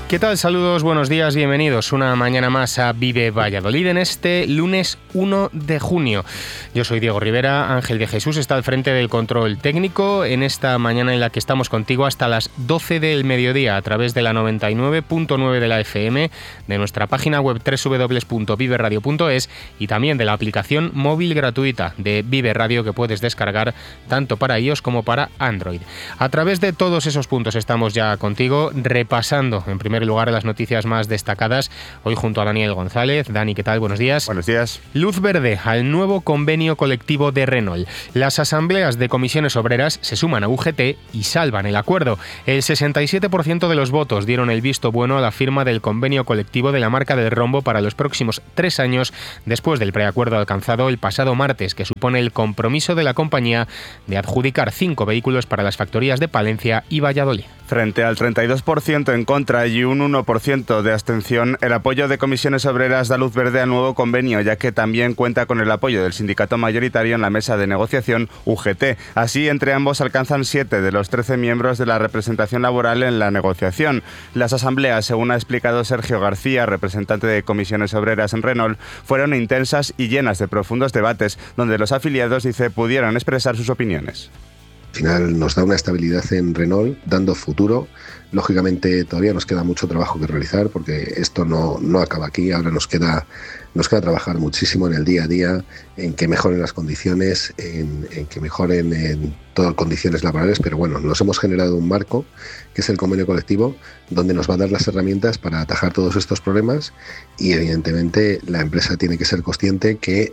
¿Qué tal? Saludos, buenos días, bienvenidos una mañana más a Vive Valladolid en este lunes 1 de junio. Yo soy Diego Rivera, Ángel de Jesús está al frente del control técnico en esta mañana en la que estamos contigo hasta las 12 del mediodía a través de la 99.9 de la FM, de nuestra página web www.viveradio.es y también de la aplicación móvil gratuita de Vive Radio que puedes descargar tanto para iOS como para Android. A través de todos esos puntos estamos ya contigo repasando en primer lugar las noticias más destacadas hoy junto a Daniel González. Dani, ¿qué tal? Buenos días. Buenos días. Luz verde al nuevo convenio colectivo de Renault. Las asambleas de comisiones obreras se suman a UGT y salvan el acuerdo. El 67% de los votos dieron el visto bueno a la firma del convenio colectivo de la marca del rombo para los próximos 3 años después del preacuerdo alcanzado el pasado martes, que supone el compromiso de la compañía de adjudicar 5 vehículos para las factorías de Palencia y Valladolid. Frente al 32% en contra y un 1% de abstención, el apoyo de comisiones obreras da luz verde al nuevo convenio, ya que también cuenta con el apoyo del sindicato mayoritario en la mesa de negociación UGT. Así, entre ambos alcanzan 7 de los 13 miembros de la representación laboral en la negociación. Las asambleas, según ha explicado Sergio García, representante de comisiones obreras en Renault, fueron intensas y llenas de profundos debates, donde los afiliados, dice, pudieron expresar sus opiniones. Al final nos da una estabilidad en Renault, dando futuro. Lógicamente todavía nos queda mucho trabajo que realizar porque esto no acaba aquí. Ahora nos queda trabajar muchísimo en el día a día, en que mejoren las condiciones, en que mejoren en todas condiciones laborales. Pero bueno, nos hemos generado un marco, que es el convenio colectivo, donde nos va a dar las herramientas para atajar todos estos problemas y evidentemente la empresa tiene que ser consciente que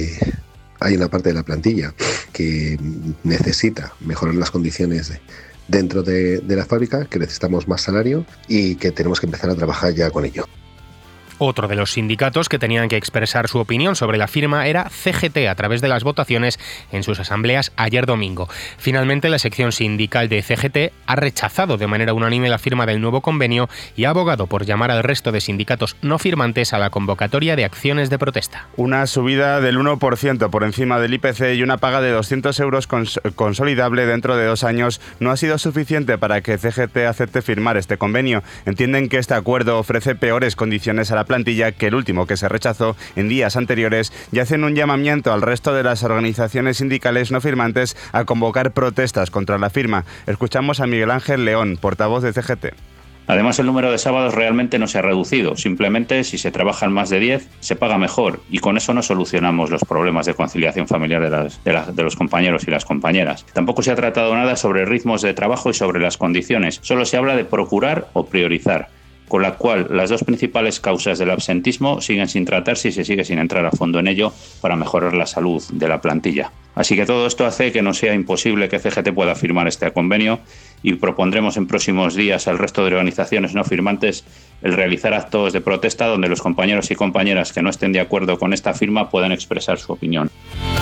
hay una parte de la plantilla que necesita mejorar las condiciones dentro de la fábrica, que necesitamos más salario y que tenemos que empezar a trabajar ya con ello. Otro de los sindicatos que tenían que expresar su opinión sobre la firma era CGT a través de las votaciones en sus asambleas ayer domingo. Finalmente, la sección sindical de CGT ha rechazado de manera unánime la firma del nuevo convenio y ha abogado por llamar al resto de sindicatos no firmantes a la convocatoria de acciones de protesta. Una subida del 1% por encima del IPC y una paga de 200 euros consolidable dentro de 2 años no ha sido suficiente para que CGT acepte firmar este convenio. Entienden que este acuerdo ofrece peores condiciones a la plantilla que el último que se rechazó en días anteriores y hacen un llamamiento al resto de las organizaciones sindicales no firmantes a convocar protestas contra la firma. Escuchamos a Miguel Ángel León, portavoz de CGT. Además, el número de sábados realmente no se ha reducido. Simplemente, si se trabajan más de 10, se paga mejor. Y con eso no solucionamos los problemas de conciliación familiar de los compañeros y las compañeras. Tampoco se ha tratado nada sobre ritmos de trabajo y sobre las condiciones. Solo se habla de procurar o priorizar, con la cual las 2 principales causas del absentismo siguen sin tratarse y se sigue sin entrar a fondo en ello para mejorar la salud de la plantilla. Así que todo esto hace que no sea imposible que CGT pueda firmar este convenio y propondremos en próximos días al resto de organizaciones no firmantes el realizar actos de protesta donde los compañeros y compañeras que no estén de acuerdo con esta firma puedan expresar su opinión.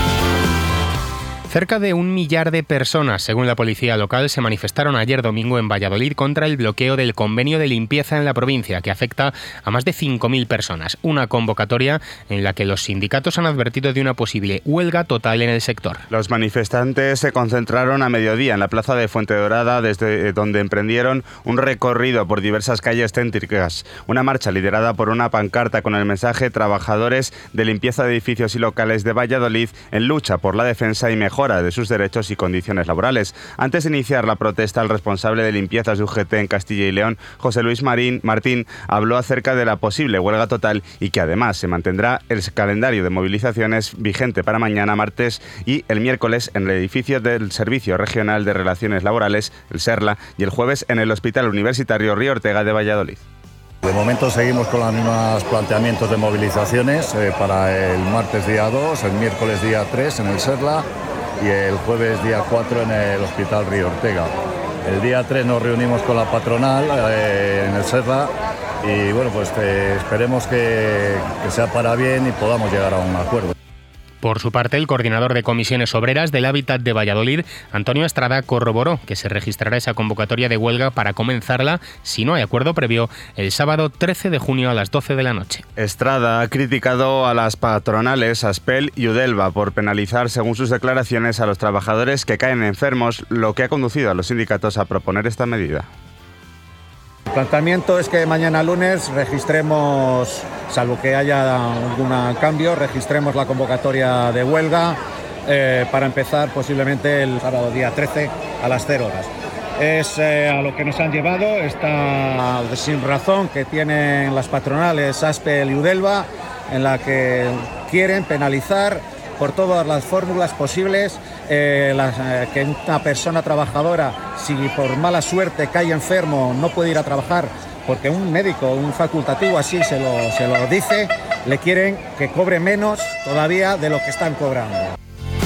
Cerca de 1 millar de personas, según la policía local, se manifestaron ayer domingo en Valladolid contra el bloqueo del convenio de limpieza en la provincia, que afecta a más de 5.000 personas. Una convocatoria en la que los sindicatos han advertido de una posible huelga total en el sector. Los manifestantes se concentraron a mediodía en la plaza de Fuentedobrada, desde donde emprendieron un recorrido por diversas calles céntricas. Una marcha liderada por una pancarta con el mensaje «Trabajadores de limpieza de edificios y locales de Valladolid en lucha por la defensa y mejora de sus derechos y condiciones laborales». Antes de iniciar la protesta, el responsable de limpiezas de UGT en Castilla y León, José Luis Martín, habló acerca de la posible huelga total y que además se mantendrá el calendario de movilizaciones vigente para mañana martes y el miércoles en el edificio del Servicio Regional de Relaciones Laborales, el SERLA, y el jueves en el Hospital Universitario Río Ortega de Valladolid. De momento seguimos con los mismos planteamientos de movilizaciones para el martes día 2, el miércoles día 3 en el SERLA y el jueves día 4 en el Hospital Río Ortega. El día 3 nos reunimos con la patronal en el SERLA y bueno, pues esperemos que sea para bien y podamos llegar a un acuerdo. Por su parte, el coordinador de comisiones obreras del Hábitat de Valladolid, Antonio Estrada, corroboró que se registrará esa convocatoria de huelga para comenzarla, si no hay acuerdo previo, el sábado 13 de junio a las 12 de la noche. Estrada ha criticado a las patronales Aspel y Udelva por penalizar, según sus declaraciones, a los trabajadores que caen enfermos, lo que ha conducido a los sindicatos a proponer esta medida. planteamiento es que mañana lunes registremos, salvo que haya algún cambio, registremos la convocatoria de huelga para empezar posiblemente el sábado día 13 a las 0 horas. Es a lo que nos han llevado esta sin razón que tienen las patronales Aspel y Udelva, en la que quieren penalizar por todas las fórmulas posibles que una persona trabajadora, si por mala suerte cae enfermo, no puede ir a trabajar porque un médico, un facultativo así se lo dice, le quieren que cobre menos todavía de lo que están cobrando.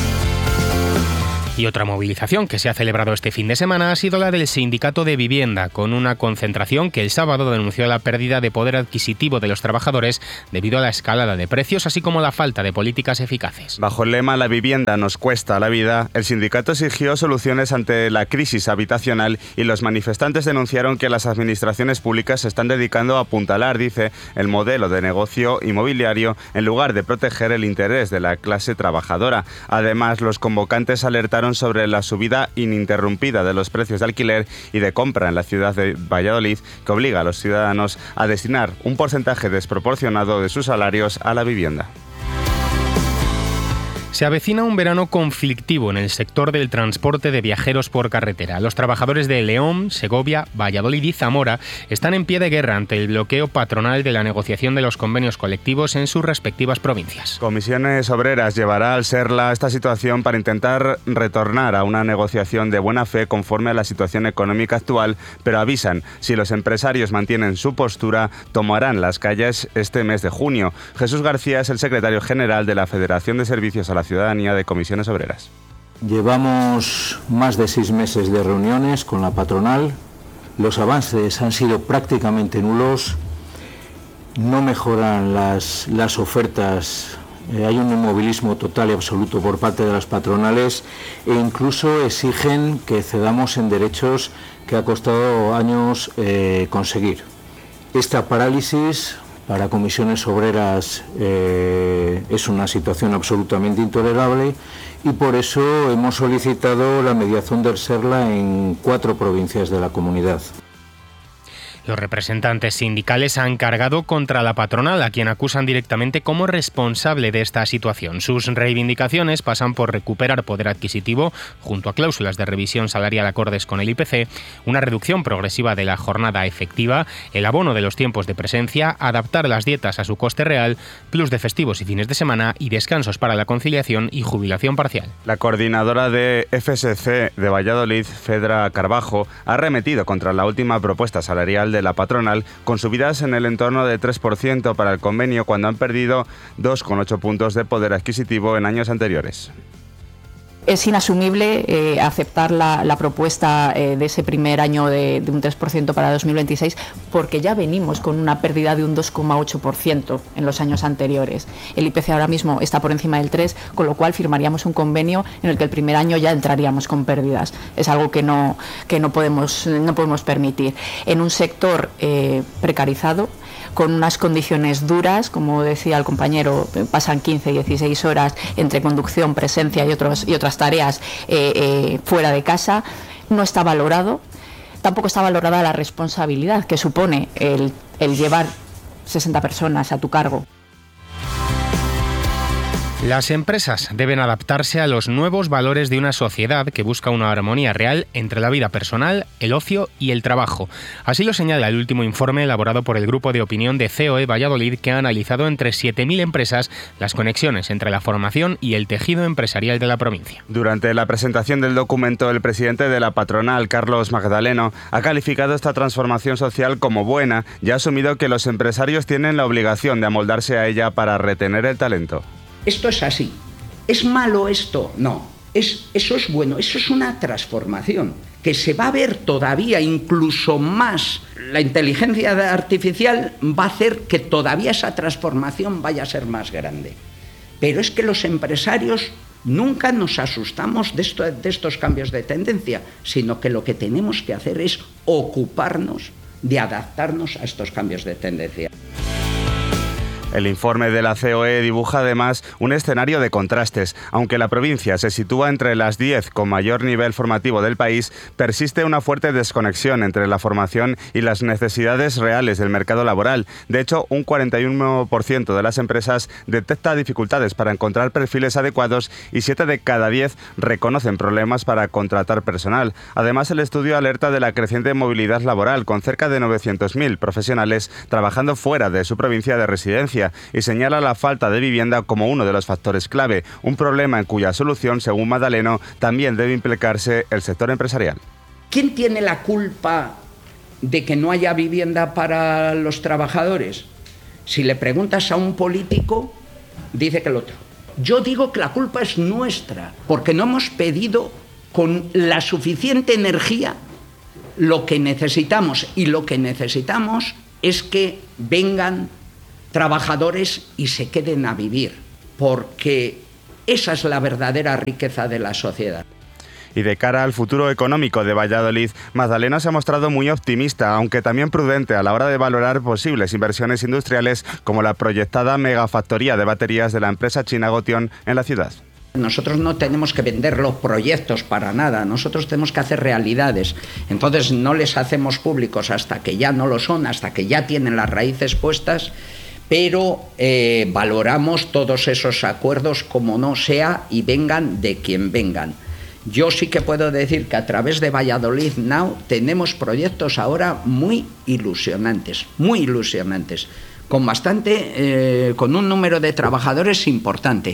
Y otra movilización que se ha celebrado este fin de semana ha sido la del Sindicato de Vivienda, con una concentración que el sábado denunció la pérdida de poder adquisitivo de los trabajadores debido a la escalada de precios, así como la falta de políticas eficaces. Bajo el lema "La vivienda nos cuesta la vida", el sindicato exigió soluciones ante la crisis habitacional y los manifestantes denunciaron que las administraciones públicas se están dedicando a apuntalar, dice, el modelo de negocio inmobiliario en lugar de proteger el interés de la clase trabajadora. Además, los convocantes alertaron sobre la subida ininterrumpida de los precios de alquiler y de compra en la ciudad de Valladolid, que obliga a los ciudadanos a destinar un porcentaje desproporcionado de sus salarios a la vivienda. Se avecina un verano conflictivo en el sector del transporte de viajeros por carretera. Los trabajadores de León, Segovia, Valladolid y Zamora están en pie de guerra ante el bloqueo patronal de la negociación de los convenios colectivos en sus respectivas provincias. Comisiones Obreras llevará al SERLA esta situación para intentar retornar a una negociación de buena fe conforme a la situación económica actual, pero avisan, si los empresarios mantienen su postura, tomarán las calles este mes de junio. Jesús García es el secretario general de la Federación de Servicios a la Ciudadanía de Comisiones Obreras. Llevamos más de 6 meses de reuniones con la patronal. Los avances han sido prácticamente nulos. No mejoran las ofertas. Hay un inmovilismo total y absoluto por parte de las patronales e incluso exigen que cedamos en derechos que ha costado años conseguir. Esta parálisis para Comisiones Obreras es una situación absolutamente intolerable y por eso hemos solicitado la mediación del SERLA en 4 provincias de la comunidad. Los representantes sindicales han cargado contra la patronal, a quien acusan directamente como responsable de esta situación. Sus reivindicaciones pasan por recuperar poder adquisitivo, junto a cláusulas de revisión salarial acordes con el IPC, una reducción progresiva de la jornada efectiva, el abono de los tiempos de presencia, adaptar las dietas a su coste real, plus de festivos y fines de semana y descansos para la conciliación y jubilación parcial. La coordinadora de FSC de Valladolid, Fedra Carbajo, ha arremetido contra la última propuesta salarial de la patronal, con subidas en el entorno de 3% para el convenio cuando han perdido 2,8 puntos de poder adquisitivo en años anteriores. Es inasumible aceptar la propuesta de ese primer año de un 3% para 2026, porque ya venimos con una pérdida de un 2,8% en los años anteriores. El IPC ahora mismo está por encima del 3%, con lo cual firmaríamos un convenio en el que el primer año ya entraríamos con pérdidas. Es algo que no podemos permitir. En un sector precarizado, con unas condiciones duras, como decía el compañero, pasan 15, 16 horas entre conducción, presencia y otras tareas fuera de casa, no está valorado. Tampoco está valorada la responsabilidad que supone el llevar 60 personas a tu cargo. Las empresas deben adaptarse a los nuevos valores de una sociedad que busca una armonía real entre la vida personal, el ocio y el trabajo. Así lo señala el último informe elaborado por el Grupo de Opinión de COE Valladolid, que ha analizado entre 7.000 empresas las conexiones entre la formación y el tejido empresarial de la provincia. Durante la presentación del documento, el presidente de la patronal, Carlos Magdaleno, ha calificado esta transformación social como buena y ha asumido que los empresarios tienen la obligación de amoldarse a ella para retener el talento. Esto es así. ¿Es malo esto? No. Eso es bueno, eso es una transformación que se va a ver todavía incluso más. La inteligencia artificial va a hacer que todavía esa transformación vaya a ser más grande. Pero es que los empresarios nunca nos asustamos de estos cambios de tendencia, sino que lo que tenemos que hacer es ocuparnos de adaptarnos a estos cambios de tendencia. El informe de la COE dibuja además un escenario de contrastes. Aunque la provincia se sitúa entre las 10 con mayor nivel formativo del país, persiste una fuerte desconexión entre la formación y las necesidades reales del mercado laboral. De hecho, un 41% de las empresas detecta dificultades para encontrar perfiles adecuados y 7 de cada 10 reconocen problemas para contratar personal. Además, el estudio alerta de la creciente movilidad laboral, con cerca de 900.000 profesionales trabajando fuera de su provincia de residencia, y señala la falta de vivienda como uno de los factores clave, un problema en cuya solución, según Madaleno, también debe implicarse el sector empresarial. ¿Quién tiene la culpa de que no haya vivienda para los trabajadores? Si le preguntas a un político, dice que el otro. Yo digo que la culpa es nuestra, porque no hemos pedido con la suficiente energía lo que necesitamos, y lo que necesitamos es que vengan trabajadores y se queden a vivir, porque esa es la verdadera riqueza de la sociedad. Y de cara al futuro económico de Valladolid, Magdalena se ha mostrado muy optimista, aunque también prudente a la hora de valorar posibles inversiones industriales como la proyectada megafactoría de baterías de la empresa china Gotion en la ciudad. Nosotros no tenemos que vender los proyectos para nada, nosotros tenemos que hacer realidades. Entonces no les hacemos públicos hasta que ya no lo son, hasta que ya tienen las raíces puestas, pero valoramos todos esos acuerdos como no sea y vengan de quien vengan. Yo sí que puedo decir que a través de Valladolid Now tenemos proyectos ahora muy ilusionantes, con un número de trabajadores importante.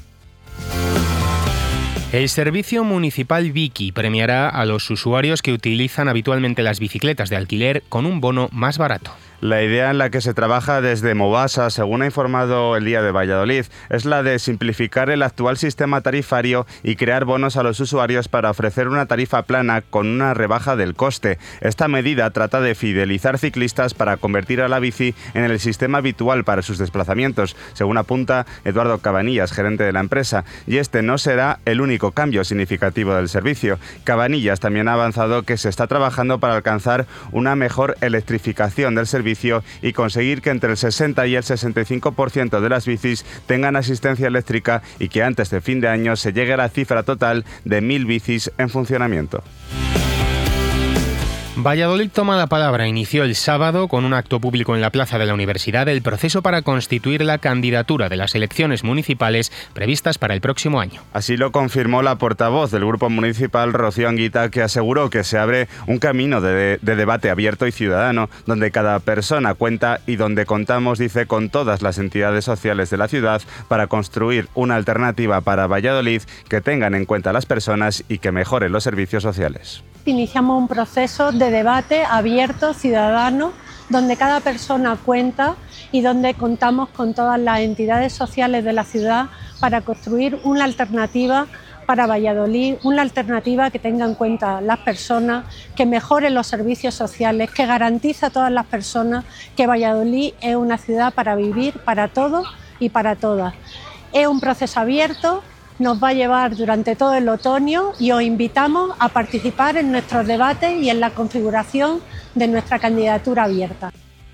El Servicio Municipal Vicky premiará a los usuarios que utilizan habitualmente las bicicletas de alquiler con un bono más barato. La idea en la que se trabaja desde Movasa, según ha informado El Día de Valladolid, es la de simplificar el actual sistema tarifario y crear bonos a los usuarios para ofrecer una tarifa plana con una rebaja del coste. Esta medida trata de fidelizar ciclistas para convertir a la bici en el sistema habitual para sus desplazamientos, según apunta Eduardo Cabanillas, gerente de la empresa, y este no será el único cambio significativo del servicio. Cabanillas también ha avanzado que se está trabajando para alcanzar una mejor electrificación del servicio y conseguir que entre el 60 y el 65% de las bicis tengan asistencia eléctrica y que antes de fin de año se llegue a la cifra total de 1.000 bicis en funcionamiento. Valladolid toma la palabra. Inició el sábado, con un acto público en la plaza de la Universidad, el proceso para constituir la candidatura de las elecciones municipales previstas para el próximo año. Así lo confirmó la portavoz del Grupo Municipal, Rocío Anguita, que aseguró que se abre un camino de debate abierto y ciudadano, donde cada persona cuenta y donde contamos, dice, con todas las entidades sociales de la ciudad para construir una alternativa para Valladolid que tengan en cuenta a las personas y que mejore los servicios sociales. Iniciamos un proceso de debate abierto, ciudadano, donde cada persona cuenta y donde contamos con todas las entidades sociales de la ciudad para construir una alternativa para Valladolid, una alternativa que tenga en cuenta las personas, que mejore los servicios sociales, que garantice a todas las personas que Valladolid es una ciudad para vivir, para todos y para todas. Es un proceso abierto. Nos va a llevar durante todo el otoño y os invitamos a participar en nuestros debates y en la configuración de nuestra candidatura abierta.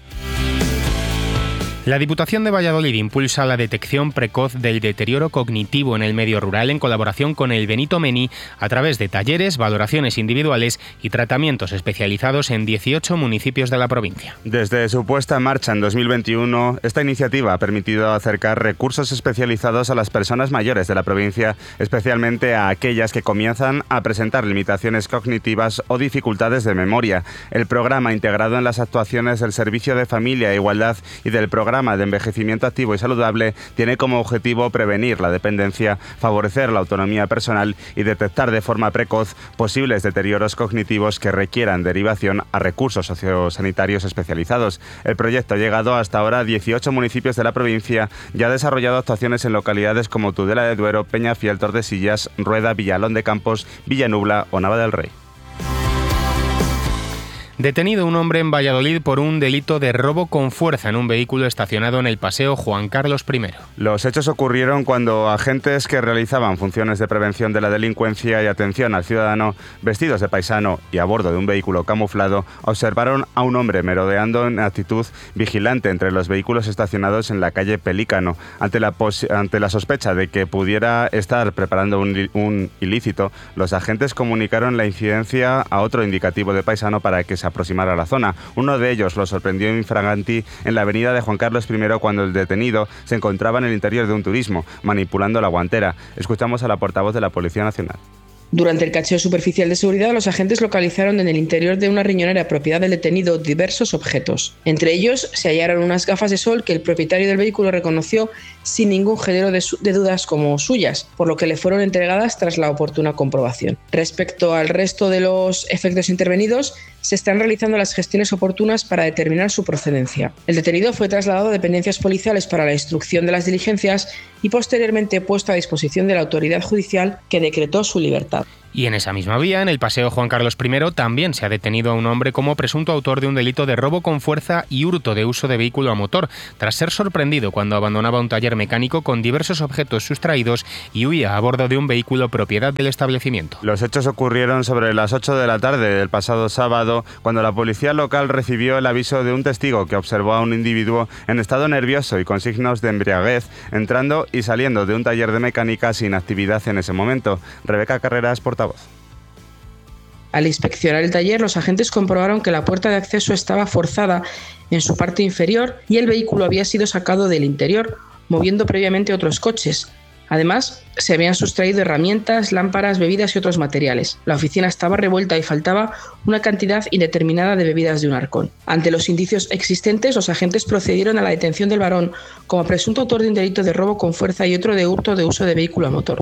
La Diputación de Valladolid impulsa la detección precoz del deterioro cognitivo en el medio rural en colaboración con el Benito Mení a través de talleres, valoraciones individuales y tratamientos especializados en 18 municipios de la provincia. Desde su puesta en marcha en 2021, esta iniciativa ha permitido acercar recursos especializados a las personas mayores de la provincia, especialmente a aquellas que comienzan a presentar limitaciones cognitivas o dificultades de memoria. El programa, integrado en las actuaciones del Servicio de Familia e Igualdad y del Programa de Envejecimiento Activo y Saludable, tiene como objetivo prevenir la dependencia, favorecer la autonomía personal y detectar de forma precoz posibles deterioros cognitivos que requieran derivación a recursos sociosanitarios especializados. El proyecto ha llegado hasta ahora a 18 municipios de la provincia y ha desarrollado actuaciones en localidades como Tudela de Duero, Peñafiel, Tordesillas, Rueda, Villalón de Campos, Villanubla o Nava del Rey. Detenido un hombre en Valladolid por un delito de robo con fuerza en un vehículo estacionado en el Paseo Juan Carlos I. Los hechos ocurrieron cuando agentes que realizaban funciones de prevención de la delincuencia y atención al ciudadano, vestidos de paisano y a bordo de un vehículo camuflado, observaron a un hombre merodeando en actitud vigilante entre los vehículos estacionados en la calle Pelícano. Ante la sospecha de que pudiera estar preparando un ilícito, los agentes comunicaron la incidencia a otro indicativo de paisano para que se aproximara a la zona. Uno de ellos lo sorprendió infraganti en la avenida de Juan Carlos I cuando el detenido se encontraba en el interior de un turismo, manipulando la guantera. Escuchamos a la portavoz de la Policía Nacional. Durante el cacheo superficial de seguridad, los agentes localizaron en el interior de una riñonera propiedad del detenido diversos objetos. Entre ellos se hallaron unas gafas de sol que el propietario del vehículo reconoció sin ningún género de dudas como suyas, por lo que le fueron entregadas tras la oportuna comprobación. Respecto al resto de los efectos intervenidos, se están realizando las gestiones oportunas para determinar su procedencia. El detenido fue trasladado a dependencias policiales para la instrucción de las diligencias y posteriormente puesto a disposición de la autoridad judicial que decretó su libertad. Y en esa misma vía, en el Paseo Juan Carlos I, también se ha detenido a un hombre como presunto autor de un delito de robo con fuerza y hurto de uso de vehículo a motor, tras ser sorprendido cuando abandonaba un taller mecánico con diversos objetos sustraídos y huía a bordo de un vehículo propiedad del establecimiento. Los hechos ocurrieron sobre las 8 de la tarde del pasado sábado, cuando la policía local recibió el aviso de un testigo que observó a un individuo en estado nervioso y con signos de embriaguez, entrando y saliendo de un taller de mecánica sin actividad en ese momento. Rebeca Carreras, portavoz. Al inspeccionar el taller, los agentes comprobaron que la puerta de acceso estaba forzada en su parte inferior y el vehículo había sido sacado del interior, moviendo previamente otros coches. Además, se habían sustraído herramientas, lámparas, bebidas y otros materiales. La oficina estaba revuelta y faltaba una cantidad indeterminada de bebidas de un arcón. Ante los indicios existentes, los agentes procedieron a la detención del varón como presunto autor de un delito de robo con fuerza y otro de hurto de uso de vehículo a motor.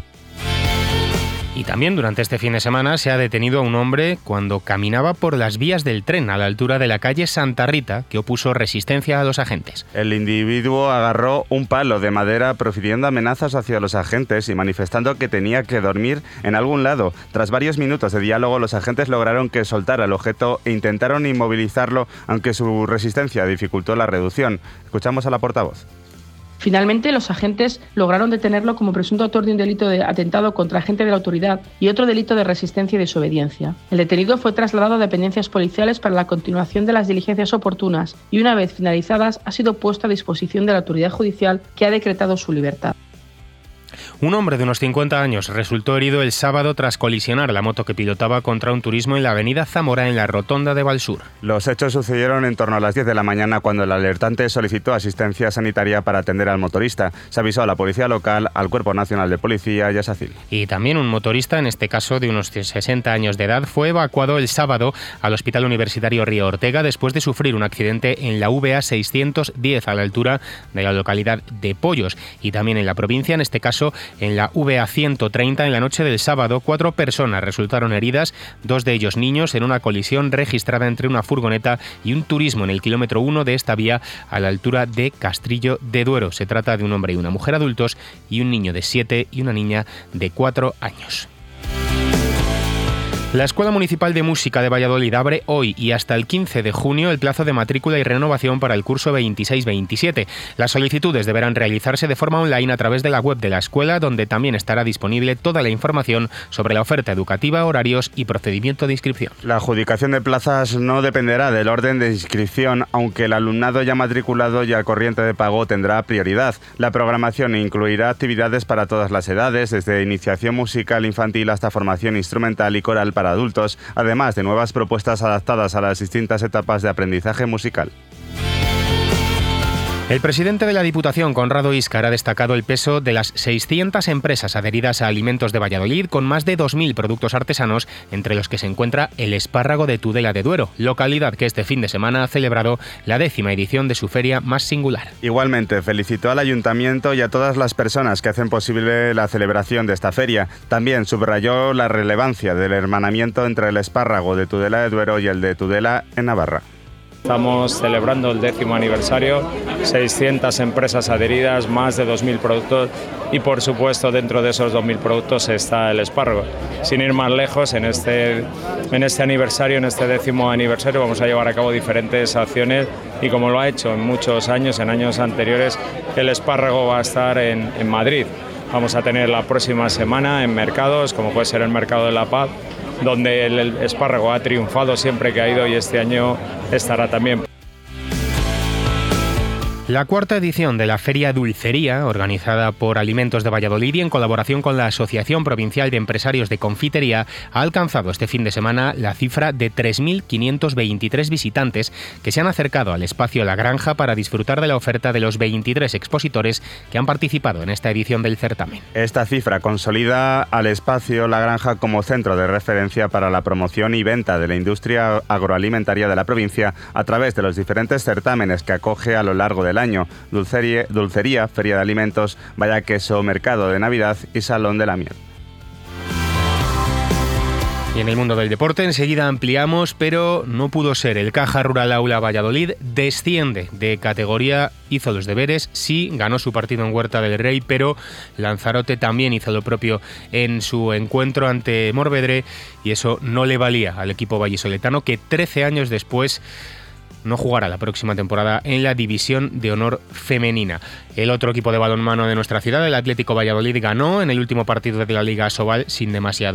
Y también durante este fin de semana se ha detenido a un hombre cuando caminaba por las vías del tren a la altura de la calle Santa Rita, que opuso resistencia a los agentes. El individuo agarró un palo de madera profiriendo amenazas hacia los agentes y manifestando que tenía que dormir en algún lado. Tras varios minutos de diálogo, los agentes lograron que soltara el objeto e intentaron inmovilizarlo, aunque su resistencia dificultó la reducción. Escuchamos a la portavoz. Finalmente, los agentes lograron detenerlo como presunto autor de un delito de atentado contra agente de la autoridad y otro delito de resistencia y desobediencia. El detenido fue trasladado a dependencias policiales para la continuación de las diligencias oportunas y, una vez finalizadas, ha sido puesto a disposición de la autoridad judicial que ha decretado su libertad. Un hombre de unos 50 años resultó herido el sábado tras colisionar la moto que pilotaba contra un turismo en la avenida Zamora, en la rotonda de Valsur. Los hechos sucedieron en torno a las 10 de la mañana cuando el alertante solicitó asistencia sanitaria para atender al motorista. Se avisó a la policía local, al Cuerpo Nacional de Policía y a SACIL. Y también un motorista, en este caso de unos 60 años de edad, fue evacuado el sábado al Hospital Universitario Río Ortega después de sufrir un accidente en la VA 610 a la altura de la localidad de Pollos. Y también en la provincia, en este caso en la VA 130, en la noche del sábado, 4 personas resultaron heridas, 2 de ellos niños, en una colisión registrada entre una furgoneta y un turismo en el kilómetro 1 de esta vía a la altura de Castrillo de Duero. Se trata de un hombre y una mujer adultos y un niño de 7 y una niña de 4 años. La Escuela Municipal de Música de Valladolid abre hoy y hasta el 15 de junio el plazo de matrícula y renovación para el curso 26-27. Las solicitudes deberán realizarse de forma online a través de la web de la escuela, donde también estará disponible toda la información sobre la oferta educativa, horarios y procedimiento de inscripción. La adjudicación de plazas no dependerá del orden de inscripción, aunque el alumnado ya matriculado y al corriente de pago tendrá prioridad. La programación incluirá actividades para todas las edades, desde iniciación musical infantil hasta formación instrumental y coral para adultos, además de nuevas propuestas adaptadas a las distintas etapas de aprendizaje musical. El presidente de la Diputación, Conrado Íscar, ha destacado el peso de las 600 empresas adheridas a Alimentos de Valladolid, con más de 2.000 productos artesanos, entre los que se encuentra el espárrago de Tudela de Duero, localidad que este fin de semana ha celebrado la 10ª edición de su feria más singular. Igualmente, felicitó al Ayuntamiento y a todas las personas que hacen posible la celebración de esta feria. También subrayó la relevancia del hermanamiento entre el espárrago de Tudela de Duero y el de Tudela en Navarra. Estamos celebrando el 10º aniversario, 600 empresas adheridas, más de 2.000 productos y por supuesto dentro de esos 2.000 productos está el espárrago. Sin ir más lejos, en este aniversario, en este 10º aniversario, vamos a llevar a cabo diferentes acciones y como lo ha hecho en muchos años, en años anteriores, el espárrago va a estar en Madrid. Vamos a tener la próxima semana en mercados, como puede ser el Mercado de la Paz, donde el espárrago ha triunfado siempre que ha ido y este año estará también. La cuarta edición de la Feria Dulcería, organizada por Alimentos de Valladolid y en colaboración con la Asociación Provincial de Empresarios de Confitería, ha alcanzado este fin de semana la cifra de 3.523 visitantes que se han acercado al espacio La Granja para disfrutar de la oferta de los 23 expositores que han participado en esta edición del certamen. Esta cifra consolida al espacio La Granja como centro de referencia para la promoción y venta de la industria agroalimentaria de la provincia a través de los diferentes certámenes que acoge a lo largo del año: dulcería, feria de alimentos, vaya queso, mercado de Navidad y salón de la miel. Y en el mundo del deporte enseguida ampliamos, pero no pudo ser. El Caja Rural Aula Valladolid desciende de categoría, hizo los deberes, sí, ganó su partido en Huerta del Rey, pero Lanzarote también hizo lo propio en su encuentro ante Morvedre y eso no le valía al equipo vallisoletano, que 13 años después no jugará la próxima temporada en la División de Honor femenina. El otro equipo de balonmano de nuestra ciudad, el Atlético Valladolid, ganó en el último partido de la Liga Asobal sin demasiado